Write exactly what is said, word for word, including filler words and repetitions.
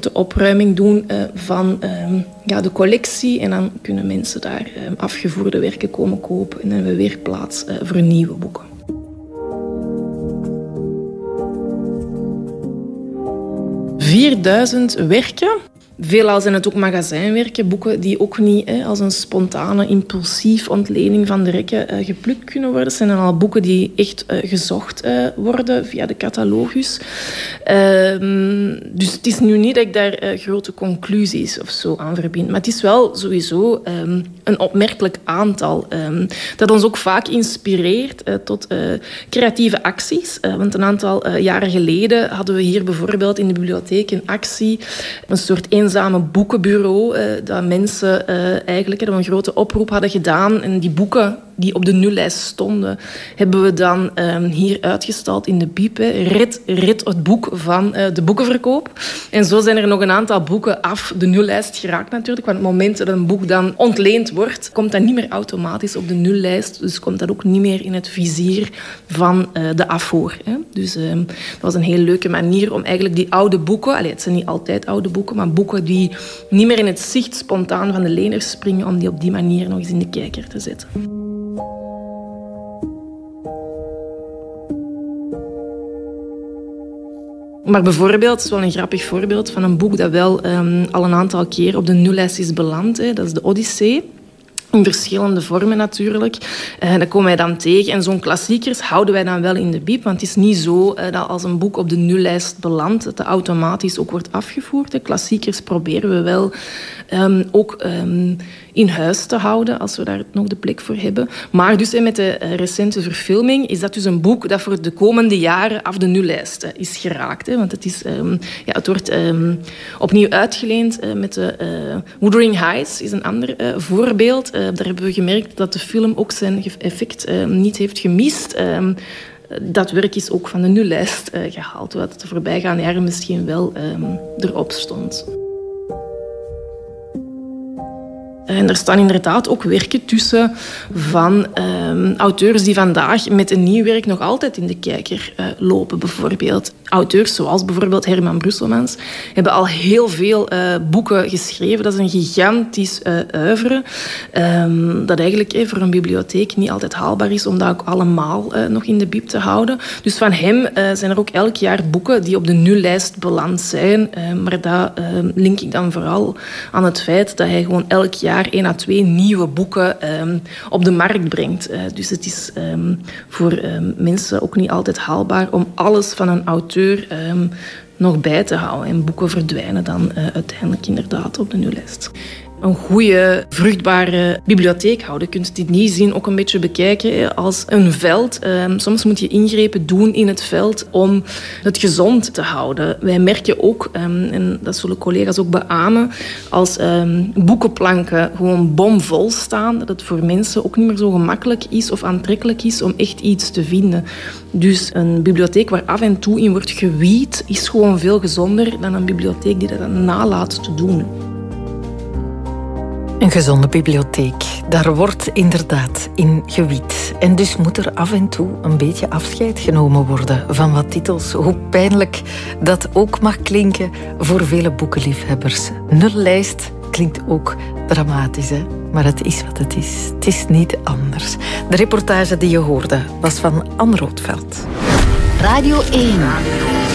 grote opruiming doen uh, van um, ja, de collectie. En dan kunnen mensen daar um, afgevoerde werken komen kopen. En dan hebben we weer plaats uh, voor nieuwe boeken. vierduizend werken. Veelal zijn het ook magazijnwerken, boeken die ook niet hè, als een spontane, impulsief ontlening van de rekken uh, geplukt kunnen worden. Het zijn dan al boeken die echt uh, gezocht uh, worden via de catalogus. Uh, dus het is nu niet dat ik daar uh, grote conclusies of zo aan verbind. Maar het is wel sowieso um, een opmerkelijk aantal um, dat ons ook vaak inspireert uh, tot uh, creatieve acties. Uh, want een aantal uh, jaren geleden hadden we hier bijvoorbeeld in de bibliotheek een actie, een soort eenzame boekenbureau, uh, dat mensen uh, eigenlijk uh, een grote oproep hadden gedaan. En die boeken die op de nullijst stonden, hebben we dan um, hier uitgestald in de Biep. Hè. Red, red het boek van uh, de boekenverkoop. En zo zijn er nog een aantal boeken af de nullijst geraakt natuurlijk. Want op het moment dat een boek dan ontleend wordt, komt dat niet meer automatisch op de nullijst. Dus komt dat ook niet meer in het vizier van uh, de afvoer. Hè. Dus um, dat was een heel leuke manier om eigenlijk die oude boeken, allee, het zijn niet altijd oude boeken, maar boeken die niet meer in het zicht spontaan van de leners springen, om die op die manier nog eens in de kijker te zetten. Maar bijvoorbeeld, het is wel een grappig voorbeeld van een boek dat wel um, al een aantal keer op de nullijst is beland. Hè. Dat is de Odyssee. In verschillende vormen natuurlijk. Uh, dat komen wij dan tegen. En zo'n klassiekers houden wij dan wel in de Biep. Want het is niet zo uh, dat als een boek op de nullijst belandt, dat het automatisch ook wordt afgevoerd. De klassiekers proberen we wel um, ook um, in huis te houden, als we daar nog de plek voor hebben. Maar dus met de uh, recente verfilming is dat dus een boek dat voor de komende jaren af de nullijst uh, is geraakt. Hè. Want het, is, um, ja, het wordt um, opnieuw uitgeleend uh, met de uh, Wuthering Heights, is een ander uh, voorbeeld. Uh, daar hebben we gemerkt dat de film ook zijn effect uh, niet heeft gemist. Uh, dat werk is ook van de nullijst uh, gehaald, wat het de voorbijgaande jaren misschien wel um, erop stond. En er staan inderdaad ook werken tussen van um, auteurs die vandaag met een nieuw werk nog altijd in de kijker uh, lopen. Bijvoorbeeld auteurs zoals bijvoorbeeld Herman Brusselmans hebben al heel veel uh, boeken geschreven. Dat is een gigantisch uh, oeuvre um, dat eigenlijk eh, voor een bibliotheek niet altijd haalbaar is om dat ook allemaal uh, nog in de Biep te houden. Dus van hem uh, zijn er ook elk jaar boeken die op de nullijst beland zijn. Uh, maar dat uh, link ik dan vooral aan het feit dat hij gewoon elk jaar één à twee nieuwe boeken um, op de markt brengt. Uh, dus het is um, voor um, mensen ook niet altijd haalbaar om alles van een auteur um, nog bij te houden. En boeken verdwijnen dan uh, uiteindelijk inderdaad op de nullijst. Een goede, vruchtbare bibliotheek houden. Je kunt dit niet zien, ook een beetje bekijken als een veld. Soms moet je ingrepen doen in het veld om het gezond te houden. Wij merken ook, en dat zullen collega's ook beamen, als boekenplanken gewoon bomvol staan, dat het voor mensen ook niet meer zo gemakkelijk is of aantrekkelijk is om echt iets te vinden. Dus een bibliotheek waar af en toe in wordt gewied, is gewoon veel gezonder dan een bibliotheek die dat dan nalaat te doen. Een gezonde bibliotheek, daar wordt inderdaad in gewied. En dus moet er af en toe een beetje afscheid genomen worden van wat titels. Hoe pijnlijk dat ook mag klinken voor vele boekenliefhebbers. Nullijst klinkt ook dramatisch, hè? Maar het is wat het is. Het is niet anders. De reportage die je hoorde was van Anne Roodveld. Radio één.